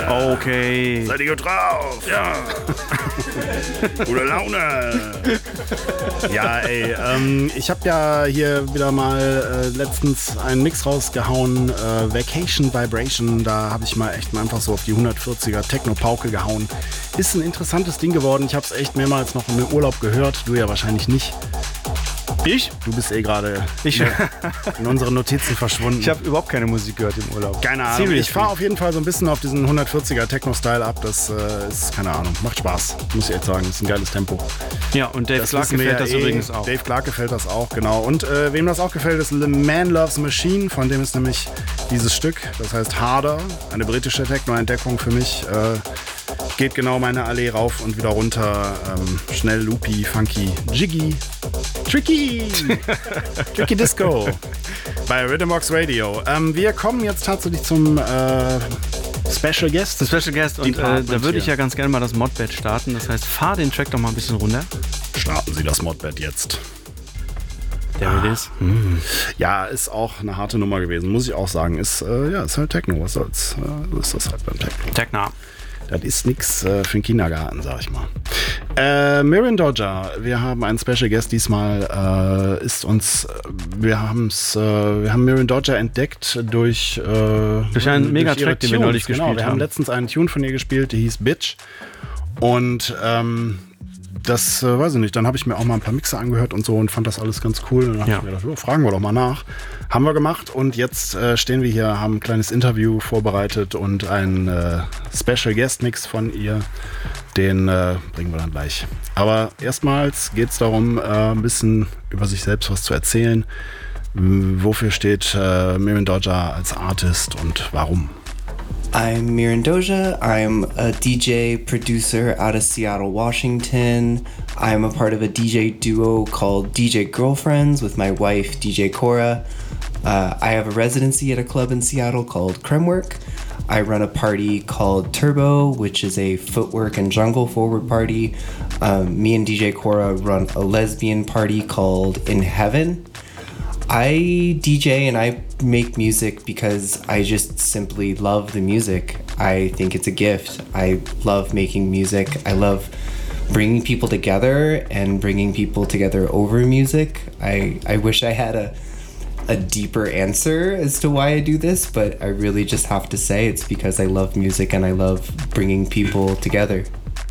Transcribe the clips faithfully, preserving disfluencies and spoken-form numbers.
Okay. Seid ihr gut drauf? Ja. Gute Laune. Ja, ey, ähm, ich habe ja hier wieder mal äh, letztens einen Mix rausgehauen, äh, Vacation Vibration, da habe ich mal echt mal einfach so auf die hundertvierziger Techno-Pauke gehauen. Ist ein interessantes Ding geworden, ich habe es echt mehrmals noch im Urlaub gehört, du ja wahrscheinlich nicht. Ich? Du bist eh gerade Ich. in unseren Notizen verschwunden. Ich habe überhaupt keine Musik gehört im Urlaub. Keine Ahnung. Seriously. Ich fahre auf jeden Fall so ein bisschen auf diesen hundertvierziger Techno-Style ab. Das äh, ist, keine Ahnung, macht Spaß. Muss ich echt sagen. Das ist ein geiles Tempo. Ja, und Dave Das Clark wissen wir gefällt ja das eh. übrigens auch. Dave Clark gefällt das auch, genau. Und äh, wem das auch gefällt, ist The Man Loves Machine. Von dem ist nämlich dieses Stück, das heißt Harder. Eine britische Techno-Entdeckung für mich. Äh, geht genau meine Allee rauf und wieder runter. Ähm, schnell, loopy, funky, jiggy, tricky. Tricky Disco bei Rhythmbox Radio. Ähm, wir kommen jetzt tatsächlich zum äh, Special Guest. Das Special Guest und äh, da würde ich ja ganz gerne mal das Modbed starten. Das heißt, fahr den Track doch mal ein bisschen runter. Starten Sie das Modbed jetzt. There it is. Ja, ist auch eine harte Nummer gewesen, muss ich auch sagen. Ist, äh, ja, ist halt Techno, was soll's. Äh, so ist das halt beim Techno. Techno. Das ist nix äh, für den Kindergarten, sag ich mal. Äh, Miriam Dodger, wir haben einen Special Guest diesmal, äh, ist uns, wir haben's, äh, wir haben Miriam Dodger entdeckt durch, äh, durch einen Megatrack, den wir neulich genau, gespielt wir haben. haben. letztens einen Tune von ihr gespielt, die hieß Bitch. Und ähm, das, äh, weiß ich nicht, dann habe ich mir auch mal ein paar Mixer angehört und so und fand das alles ganz cool. Und dann habe Ja. ich mir gedacht, oh, fragen wir doch mal nach. Haben wir gemacht und jetzt äh, stehen wir hier, haben ein kleines Interview vorbereitet und einen äh, Special Guest Mix von ihr. Den äh, bringen wir dann gleich. Aber erstmals geht es darum, äh, ein bisschen über sich selbst was zu erzählen. W- Wofür steht äh, Miriam Dodger als Artist und warum? I'm Miran Doja. I'm a D J producer out of Seattle, Washington. I'm a part of a D J duo called D J Girlfriends with my wife, D J Cora. Uh, I have a residency at a club in Seattle called Kremwork. I run a party called Turbo, which is a footwork and jungle forward party. Um, me and D J Cora run a lesbian party called In Heaven. I D J and I make music because I just simply love the music. I think it's a gift. I love making music. I love bringing people together and bringing people together over music. I, I wish I had a a deeper answer as to why I do this, but I really just have to say it's because I love music and I love bringing people together.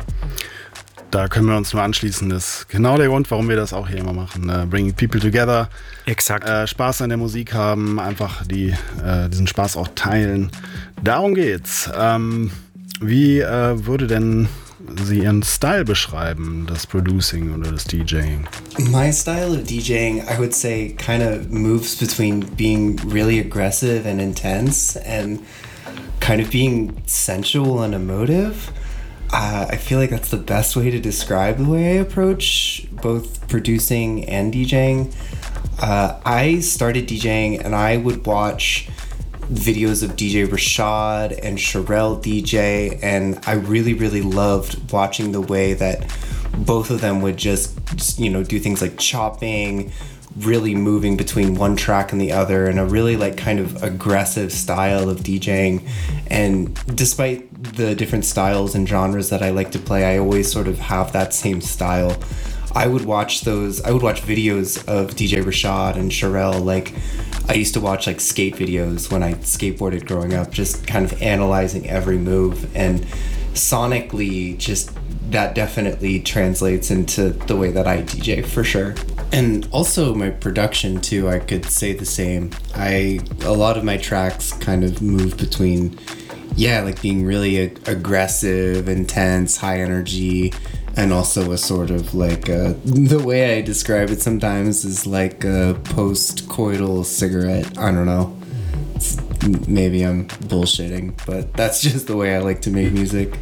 Da können wir uns nur anschließen. Das ist genau der Grund, warum wir das auch hier immer machen. Äh, bring people together. Exakt. Äh, Spaß an der Musik haben, einfach die, äh, diesen Spaß auch teilen. Darum geht's. Ähm, wie äh, würde denn Sie Ihren Style beschreiben, das Producing oder das DJing? My style of DJing, I would say, kind of moves between being really aggressive and intense and kind of being sensual and emotive. Uh, I feel like that's the best way to describe the way I approach both producing and DJing. Uh, I started DJing and I would watch videos of D J Rashad and Sherelle D J, and I really, really loved watching the way that both of them would just, just, you know, do things like chopping, really moving between one track and the other, and a really like kind of aggressive style of DJing. And despite the different styles and genres that I like to play, I always sort of have that same style. I would watch those, I would watch videos of D J Rashad and Sherelle. Like, I used to watch like skate videos when I skateboarded growing up, just kind of analyzing every move. And sonically, just that definitely translates into the way that I D J for sure. And also my production too, I could say the same. I, a lot of my tracks kind of move between, yeah, like being really ag- aggressive, intense, high energy, and also a sort of like uh, the way I describe it sometimes is like a post-coital cigarette. I don't know. It's, maybe I'm bullshitting, but that's just the way I like to make music.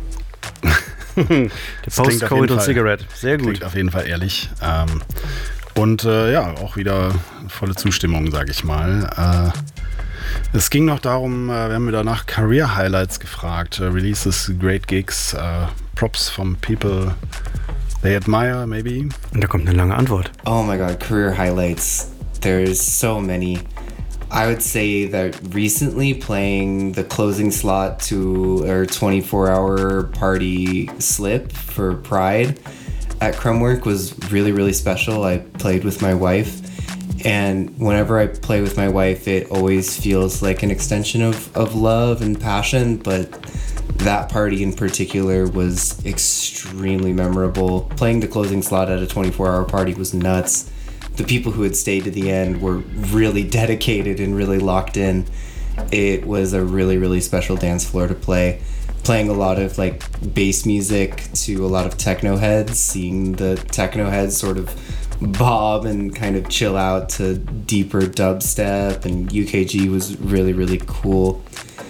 Post-Coital Cigarette. Sehr gut. Klingt auf jeden Fall ehrlich. Ähm, und äh, ja, auch wieder volle Zustimmung, sag ich mal. Äh, es ging noch darum, äh, wir haben wieder nach Career Highlights gefragt. Äh, Releases, Great Gigs, äh, Props from people they admire, maybe. Und da kommt eine lange Antwort. Oh my god, career highlights. There's so many. I would say that recently playing the closing slot to our twenty-four hour party Slip for Pride at Krumwork was really, really special. I played with my wife, and whenever I play with my wife, it always feels like an extension of, of love and passion, but that party in particular was extremely memorable. Playing the closing slot at a twenty-four hour party was nuts. The people who had stayed to the end were really dedicated and really locked in. It was a really, really special dance floor to play. Playing a lot of like bass music to a lot of techno heads, seeing the techno heads sort of bob and kind of chill out to deeper dubstep and U K G was really, really cool.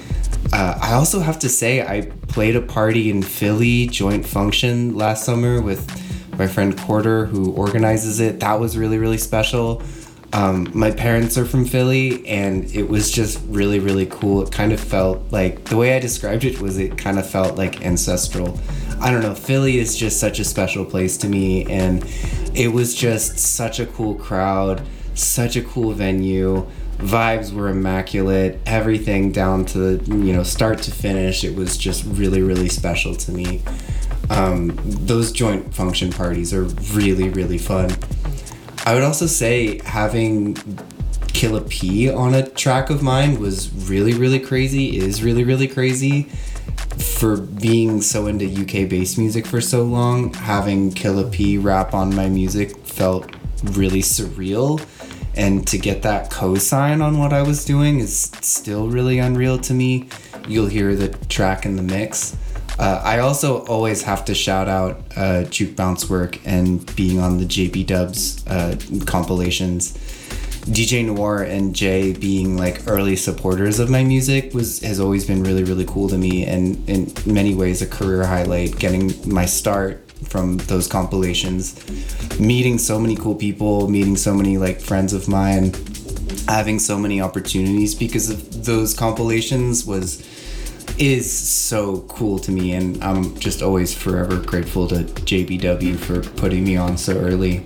Uh, I also have to say I played a party in Philly, Joint Function, last summer with my friend Quarter, who organizes it. That was really, really special. Um, my parents are from Philly, and it was just really, really cool. It kind of felt like, the way I described it was it kind of felt like ancestral. I don't know, Philly is just such a special place to me, and it was just such a cool crowd, such a cool venue. Vibes were immaculate, everything down to, you know, start to finish. It was just really, really special to me. Um, those Joint Function parties are really, really fun. I would also say having Killa P on a track of mine was really, really crazy, is really, really crazy. For being so into U K bass music for so long, having Killa P rap on my music felt really surreal. And to get that cosign on what I was doing is still really unreal to me. You'll hear the track in the mix. Uh, I also always have to shout out uh, Juke Bounce work and being on the J B Dubs uh, compilations. D J Noir and Jay being like early supporters of my music was has always been really, really cool to me, and in many ways a career highlight, getting my start from those compilations. Meeting so many cool people, meeting so many like friends of mine, having so many opportunities because of those compilations was is so cool to me, and I'm just always forever grateful to J B W for putting me on so early.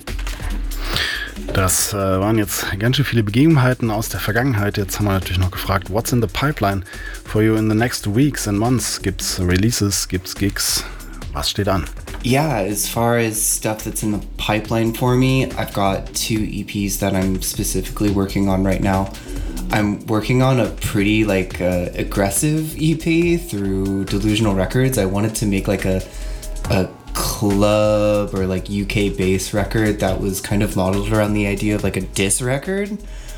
Das äh, waren jetzt ganz schön viele Begebenheiten aus der Vergangenheit. Jetzt haben wir natürlich noch gefragt, what's in the pipeline for you in the next weeks and months? Gibt's Releases, gibt's Gigs? Was steht an? Yeah, as far as stuff that's in the pipeline for me, I've got two E Ps that I'm specifically working on right now. I'm working on a pretty like uh, aggressive E P through Delusional Records. I wanted to make like a a club or like U K bass record that was kind of modeled around the idea of like a diss record.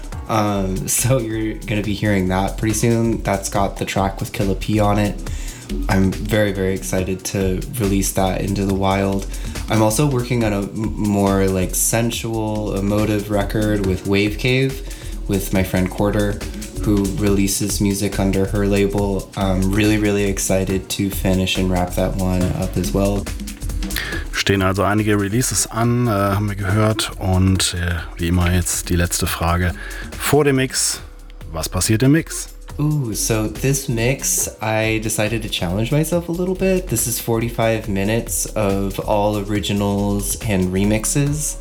Um, so you're gonna be hearing that pretty soon. That's got the track with Killa P on it. I'm very, very excited to release that into the wild. I'm also working on a more like sensual, emotive record with Wave Cave with my friend Quarter, who releases music under her label. I'm really, really excited to finish and wrap that one up as well. Stehen also einige Releases an, äh, haben wir gehört. Und äh, wie immer jetzt die letzte Frage vor dem Mix. Was passiert im Mix? Ooh, so this mix, I decided to challenge myself a little bit. This is forty-five minutes of all originals and remixes.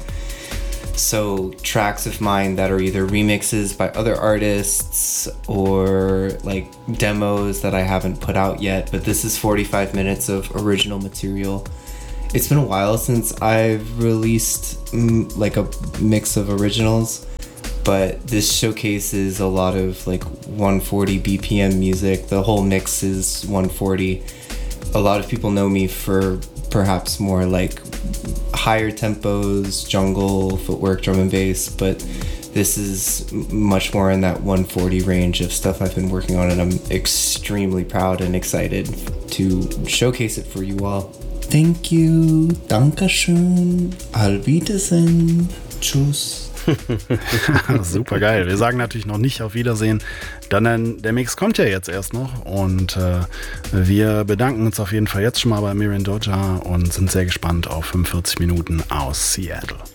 So tracks of mine that are either remixes by other artists or like demos that I haven't put out yet. But this is forty-five minutes of original material. It's been a while since I've released mm, like a mix of originals. But this showcases a lot of like one forty B P M music. The whole mix is one forty. A lot of people know me for perhaps more like higher tempos, jungle, footwork, drum and bass, but this is much more in that one forty range of stuff I've been working on, and I'm extremely proud and excited to showcase it for you all. Thank you. Dankeschön. Auf Wiedersehen. Tschüss. Super geil. Wir sagen natürlich noch nicht auf Wiedersehen, denn der Mix kommt ja jetzt erst noch, und äh, wir bedanken uns auf jeden Fall jetzt schon mal bei Miriam Doja und sind sehr gespannt auf fünfundvierzig Minuten aus Seattle.